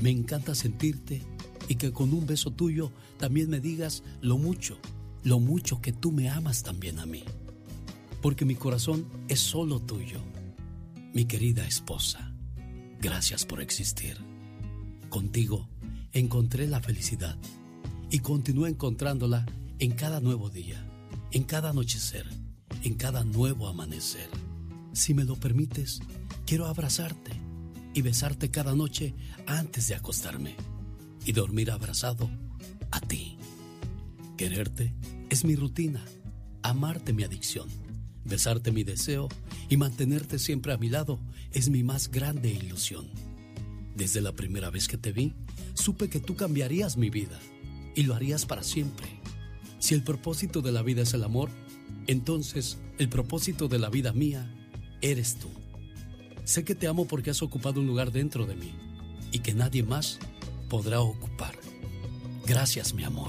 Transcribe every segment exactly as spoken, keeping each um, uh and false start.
Me encanta sentirte y que con un beso tuyo también me digas lo mucho, lo mucho que tú me amas también a mí. Porque mi corazón es solo tuyo. Mi querida esposa, gracias por existir. Contigo encontré la felicidad y continúo encontrándola en cada nuevo día, en cada anochecer, en cada nuevo amanecer. Si me lo permites, quiero abrazarte y besarte cada noche antes de acostarme y dormir abrazado a ti. Quererte es mi rutina, amarte mi adicción, besarte mi deseo y mantenerte siempre a mi lado es mi más grande ilusión. Desde la primera vez que te vi, supe que tú cambiarías mi vida y lo harías para siempre. Si el propósito de la vida es el amor, entonces el propósito de la vida mía eres tú. Sé que te amo porque has ocupado un lugar dentro de mí y que nadie más podrá ocupar. Gracias, mi amor.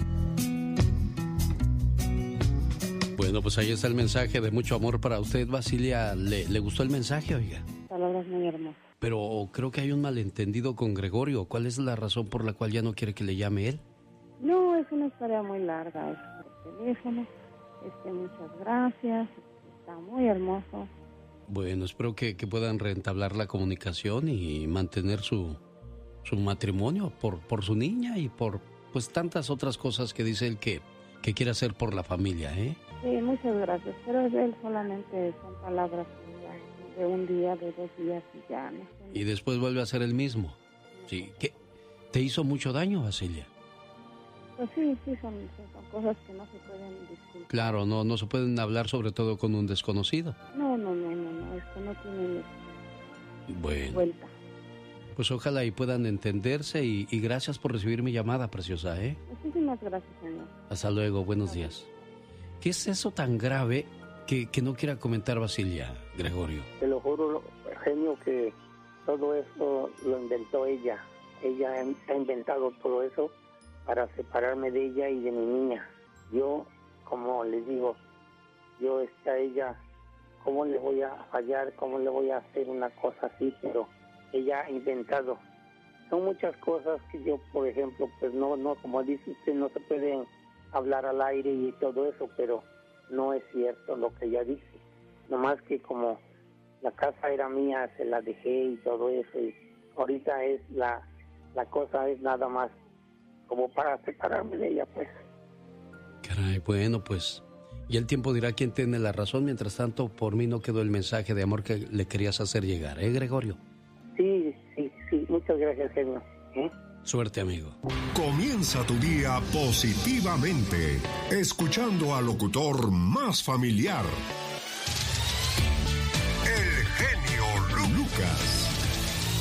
Bueno, pues ahí está el mensaje de mucho amor para usted, Basilia. ¿Le, le gustó el mensaje, oiga? Palabras muy hermosas. Pero creo que hay un malentendido con Gregorio. ¿Cuál es la razón por la cual ya no quiere que le llame él? No, es una historia muy larga, es por teléfono. Este, muchas gracias. Está muy hermoso. Bueno, espero que, que puedan reentablar la comunicación y mantener su, su matrimonio por, por su niña y por pues tantas otras cosas que dice él que, que quiere hacer por la familia, ¿eh? Sí, muchas gracias, pero él solamente son palabras de un día, de dos días y ya. No sé. Y después vuelve a ser el mismo. Sí, ¿qué? ¿Te hizo mucho daño, Basilia? Pues sí, sí, son, son cosas que no se pueden disculpar. Claro, no, no se pueden hablar sobre todo con un desconocido. No, no, no, no, no, esto no tiene bueno. vuelta. Pues ojalá y puedan entenderse y, y gracias por recibir mi llamada, preciosa, ¿eh? Muchísimas gracias, señor. Hasta luego, buenos días. ¿Qué es eso tan grave que, que no quiera comentar Basilia, Gregorio? Te lo juro, genio, que todo eso lo inventó ella. Ella ha inventado todo eso para separarme de ella y de mi niña. Yo, como les digo, yo está a ella, ¿cómo le voy a fallar? ¿Cómo le voy a hacer una cosa así? Pero ella ha inventado. Son muchas cosas que yo, por ejemplo, pues no, no, como dice usted, no se pueden hablar al aire y todo eso, pero no es cierto lo que ella dice. Nomás que como la casa era mía, se la dejé y todo eso, y ahorita es la, la cosa es nada más como para separarme de ella, pues. Caray, bueno, pues, y el tiempo dirá quién tiene la razón. Mientras tanto, por mí no quedó el mensaje de amor que le querías hacer llegar, ¿eh, Gregorio? Sí, sí, sí, muchas gracias, genio. ¿Eh? Suerte, amigo. Comienza tu día positivamente, escuchando al locutor más familiar,